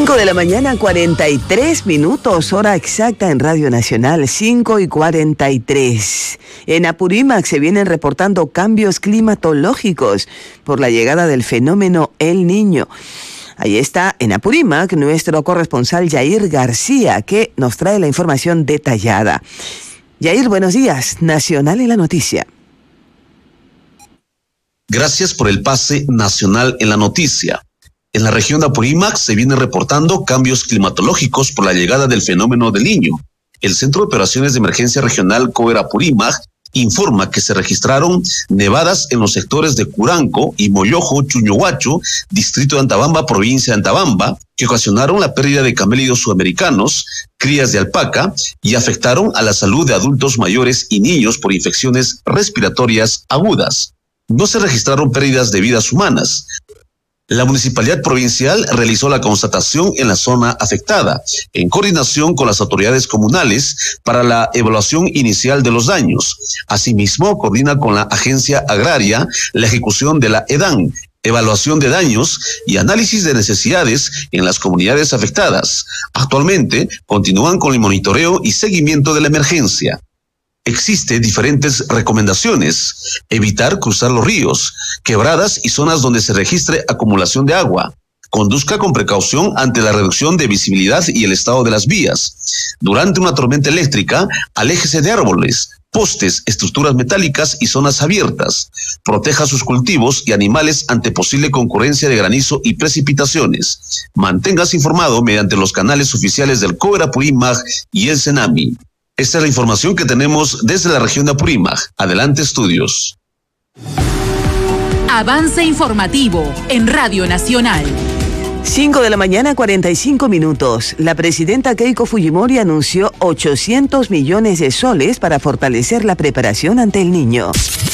5 de la mañana, 43 minutos, hora exacta en Radio Nacional, 5:43. En Apurímac se vienen reportando cambios climatológicos por la llegada del fenómeno El Niño. Ahí está en Apurímac nuestro corresponsal Yair García, que nos trae la información detallada. Yair, buenos días. Nacional en la noticia. Gracias por el pase Nacional en la noticia. En la región de Apurímac se vienen reportando cambios climatológicos por la llegada del fenómeno del Niño. El Centro de Operaciones de Emergencia Regional COER Apurímac informa que se registraron nevadas en los sectores de Curanco y Moyojo, Chuñuhuacho, distrito de Antabamba, provincia de Antabamba, que ocasionaron la pérdida de camélidos sudamericanos, crías de alpaca, y afectaron a la salud de adultos mayores y niños por infecciones respiratorias agudas. No se registraron pérdidas de vidas humanas. La Municipalidad Provincial realizó la constatación en la zona afectada, en coordinación con las autoridades comunales para la evaluación inicial de los daños. Asimismo, coordina con la Agencia Agraria la ejecución de la EDAN, evaluación de daños y análisis de necesidades en las comunidades afectadas. Actualmente, continúan con el monitoreo y seguimiento de la emergencia. Existen diferentes recomendaciones: evitar cruzar los ríos, quebradas y zonas donde se registre acumulación de agua. Conduzca con precaución ante la reducción de visibilidad y el estado de las vías. Durante una tormenta eléctrica, aléjese de árboles, postes, estructuras metálicas y zonas abiertas. Proteja sus cultivos y animales ante posible concurrencia de granizo y precipitaciones. Manténgase informado mediante los canales oficiales del COER Apurímac y el CENAMI. Esta es la información que tenemos desde la región de Apurímac. Adelante, estudios. Avance informativo en Radio Nacional. 5 de la mañana, 45 minutos. La presidenta Keiko Fujimori anunció 800 millones de soles para fortalecer la preparación ante El Niño.